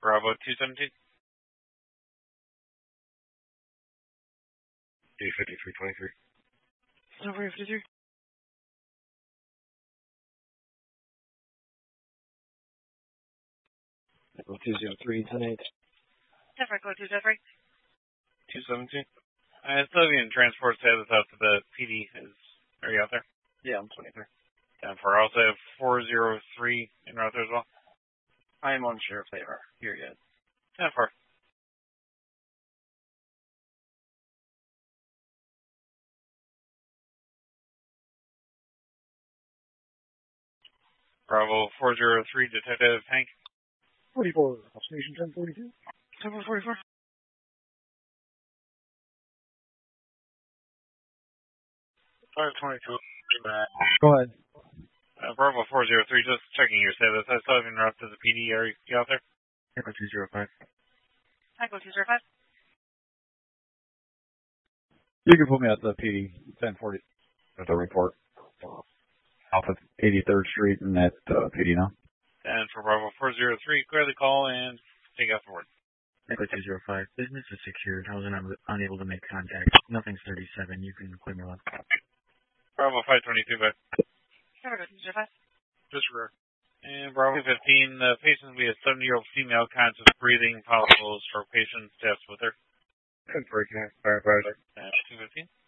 Bravo 217. D5323. Number 53. Echo 203 tonight. Echo 203. 217. Still being transport status out to the PD. Are you out there? Yeah, I'm 23. And for also 403 en route there as well. I am unsure if they are here yet. 10-4. Bravo 403, Detective Hank. 44, Station 1042. 10-4-44. Fire 22. Go ahead. Bravo 403, just checking your status. I still haven't interrupted the PD. Are you out there? Echo 205. Echo 205. You can put me at the PD 1040 at the report. Off of 83rd Street and at PD now. And for Bravo 403, clearly call and take out the word. Echo 205. Business is secured. I was unable to make contact. Nothing's 37. You can clear me left. Bravo 522, back. Echo 205. Disregard. And Bravo 15, the patient will be a 70-year-old female, conscious breathing, possible stroke patient, deaths with her. 10 for firefighter. 215.